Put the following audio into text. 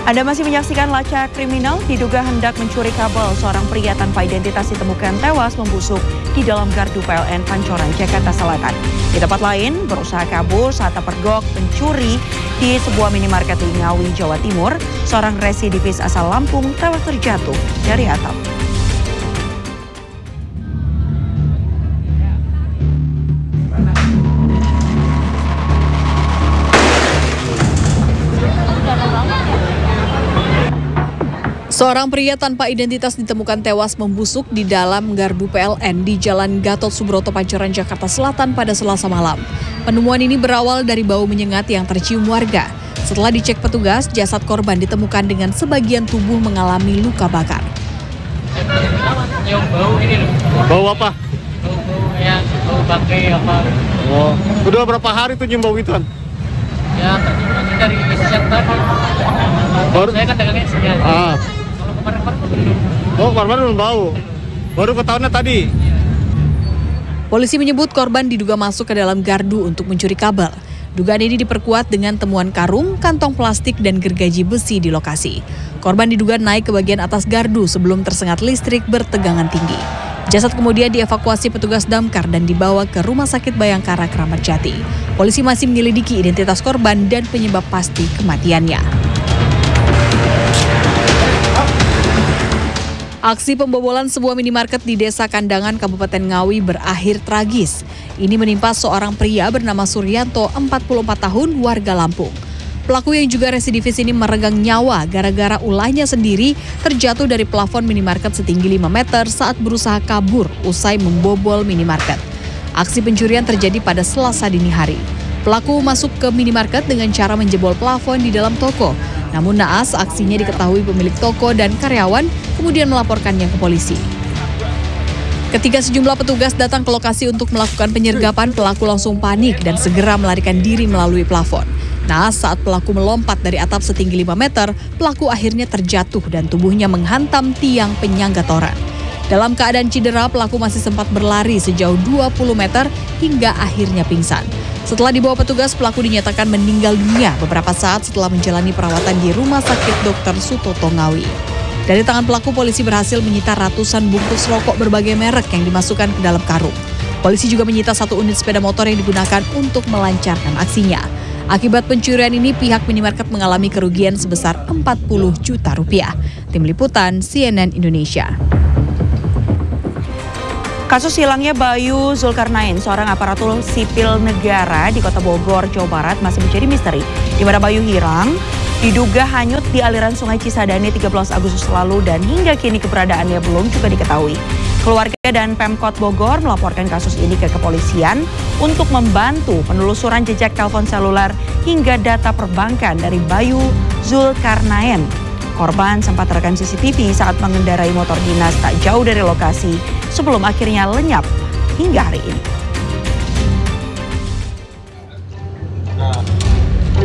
Anda masih menyaksikan Lacak Kriminal. Diduga hendak mencuri kabel, seorang pria tanpa identitas ditemukan tewas membusuk di dalam gardu PLN Pancoran, Jakarta Selatan. Di tempat lain, berusaha kabur saat terpergok pencuri di sebuah minimarket di Ngawi, Jawa Timur. Seorang residivis asal Lampung tewas terjatuh dari atap. Seorang pria tanpa identitas ditemukan tewas membusuk di dalam gardu PLN di Jalan Gatot Subroto, Pancoran, Jakarta Selatan pada Selasa malam. Penemuan ini berawal dari bau menyengat yang tercium warga. Setelah dicek petugas, jasad korban ditemukan dengan sebagian tubuh mengalami luka bakar. Bau ini loh. Bau apa? Bau bangkai apa. Oh, udah berapa hari tuh nyium bau ituan? Ya, terciumnya dari siang tadi. Saya kan dagangnya siang. Kemarin-kemarin belum. Oh, kemarin belum bau. Baru ketahuannya tadi. Polisi menyebut korban diduga masuk ke dalam gardu untuk mencuri kabel. Dugaan ini diperkuat dengan temuan karung, kantong plastik, dan gergaji besi di lokasi. Korban diduga naik ke bagian atas gardu sebelum tersengat listrik bertegangan tinggi. Jasad kemudian dievakuasi petugas damkar dan dibawa ke Rumah Sakit Bayangkara, Kramat Jati. Polisi masih menyelidiki identitas korban dan penyebab pasti kematiannya. Aksi pembobolan sebuah minimarket di Desa Kandangan, Kabupaten Ngawi berakhir tragis. Ini menimpa seorang pria bernama Suryanto, 44 tahun, warga Lampung. Pelaku yang juga residivis ini meregang nyawa gara-gara ulahnya sendiri terjatuh dari plafon minimarket setinggi 5 meter saat berusaha kabur usai membobol minimarket. Aksi pencurian terjadi pada Selasa dini hari. Pelaku masuk ke minimarket dengan cara menjebol plafon di dalam toko. Namun naas, aksinya diketahui pemilik toko dan karyawan, kemudian melaporkannya ke polisi. Ketika sejumlah petugas datang ke lokasi untuk melakukan penyergapan, pelaku langsung panik dan segera melarikan diri melalui plafon. Naas, saat pelaku melompat dari atap setinggi 5 meter, pelaku akhirnya terjatuh dan tubuhnya menghantam tiang penyangga toran. Dalam keadaan cedera, pelaku masih sempat berlari sejauh 20 meter hingga akhirnya pingsan. Setelah dibawa petugas, pelaku dinyatakan meninggal dunia beberapa saat setelah menjalani perawatan di Rumah Sakit Dr. Sutoto Ngawi. Dari tangan pelaku, polisi berhasil menyita ratusan bungkus rokok berbagai merek yang dimasukkan ke dalam karung. Polisi juga menyita 1 unit sepeda motor yang digunakan untuk melancarkan aksinya. Akibat pencurian ini, pihak minimarket mengalami kerugian sebesar 40 juta rupiah. Tim Liputan CNN Indonesia. Kasus hilangnya Bayu Zulkarnain, seorang aparatur sipil negara di Kota Bogor, Jawa Barat, masih menjadi misteri. Di mana Bayu hilang, diduga hanyut di aliran Sungai Cisadane 13 Agustus lalu dan hingga kini keberadaannya belum juga diketahui. Keluarga dan Pemkot Bogor melaporkan kasus ini ke kepolisian untuk membantu penelusuran jejak telepon seluler hingga data perbankan dari Bayu Zulkarnain. Korban sempat terekam CCTV saat mengendarai motor dinas tak jauh dari lokasi sebelum akhirnya lenyap hingga hari ini.